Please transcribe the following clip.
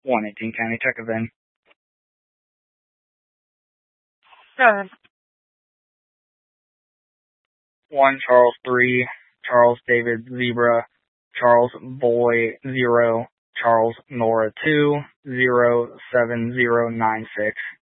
118 County, check a VIN. Go ahead. 1 Charles 3, Charles David Zebra, Charles Boy 0, Charles Nora 2, 07096.